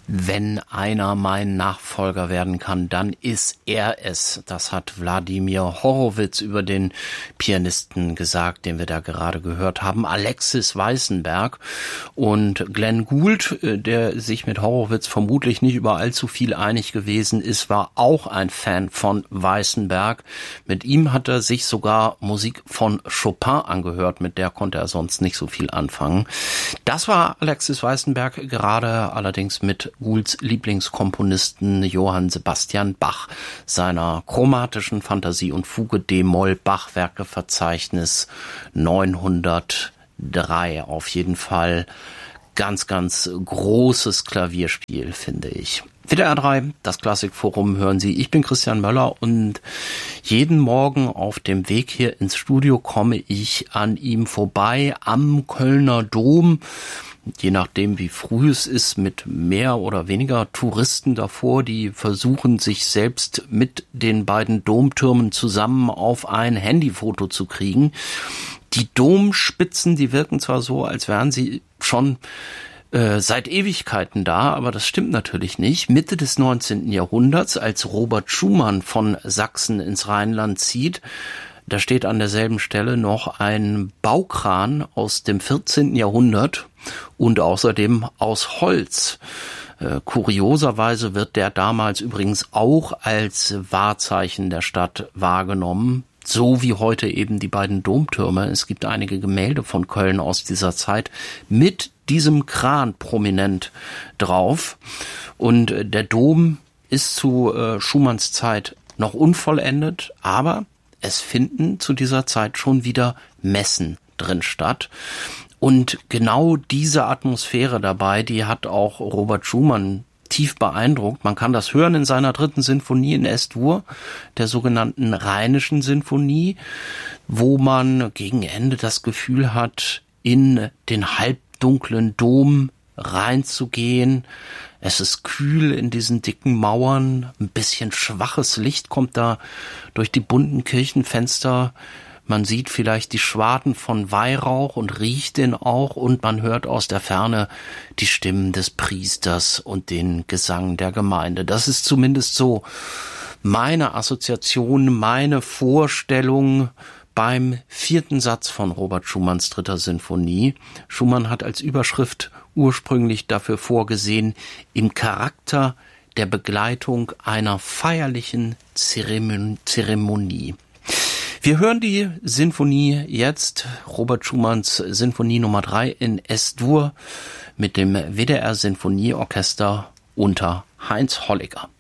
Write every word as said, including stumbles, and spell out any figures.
Wenn einer mein Nachfolger werden kann, dann ist er es. Das hat Wladimir Horowitz über den Pianisten gesagt, den wir da gerade gehört haben, Alexis Weissenberg. Und Glenn Gould, der sich mit Horowitz vermutlich nicht über allzu viel einig gewesen ist, war auch ein Fan von Weissenberg. Mit ihm hat er sich sogar Musik von Chopin angehört, mit der konnte er sonst nicht so viel anfangen. Das war Alexis Weissenberg, gerade allerdings mit Goulds Lieblingskomponisten Johann Sebastian Bach, seiner chromatischen Fantasie und Fuge D-Moll Bachwerkeverzeichnis neunhundertdrei. Auf jeden Fall ganz, ganz großes Klavierspiel, finde ich. W D R drei, das Klassikforum hören Sie. Ich bin Christian Möller und jeden Morgen auf dem Weg hier ins Studio komme ich an ihm vorbei am Kölner Dom. Je nachdem, wie früh es ist, mit mehr oder weniger Touristen davor, die versuchen, sich selbst mit den beiden Domtürmen zusammen auf ein Handyfoto zu kriegen. Die Domspitzen, die wirken zwar so, als wären sie schon äh, seit Ewigkeiten da, aber das stimmt natürlich nicht. Mitte des neunzehnten Jahrhunderts, als Robert Schumann von Sachsen ins Rheinland zieht, da steht an derselben Stelle noch ein Baukran aus dem vierzehnten Jahrhundert und außerdem aus Holz. Äh, kurioserweise wird der damals übrigens auch als Wahrzeichen der Stadt wahrgenommen, so wie heute eben die beiden Domtürme. Es gibt einige Gemälde von Köln aus dieser Zeit mit diesem Kran prominent drauf. Und äh, der Dom ist zu äh, Schumanns Zeit noch unvollendet, aber es finden zu dieser Zeit schon wieder Messen drin statt. Und genau diese Atmosphäre dabei, die hat auch Robert Schumann tief beeindruckt. Man kann das hören in seiner dritten Sinfonie in Es-Dur, der sogenannten Rheinischen Sinfonie, wo man gegen Ende das Gefühl hat, in den halbdunklen Dom reinzugehen. Es ist kühl in diesen dicken Mauern, ein bisschen schwaches Licht kommt da durch die bunten Kirchenfenster. Man sieht vielleicht die Schwaden von Weihrauch und riecht den auch und man hört aus der Ferne die Stimmen des Priesters und den Gesang der Gemeinde. Das ist zumindest so meine Assoziation, meine Vorstellung beim vierten Satz von Robert Schumanns dritter Sinfonie. Schumann hat als Überschrift ursprünglich dafür vorgesehen, im Charakter der Begleitung einer feierlichen Zeremonie. Wir hören die Sinfonie jetzt, Robert Schumanns Sinfonie Nummer drei in Es-Dur mit dem W D R Sinfonieorchester unter Heinz Holliger.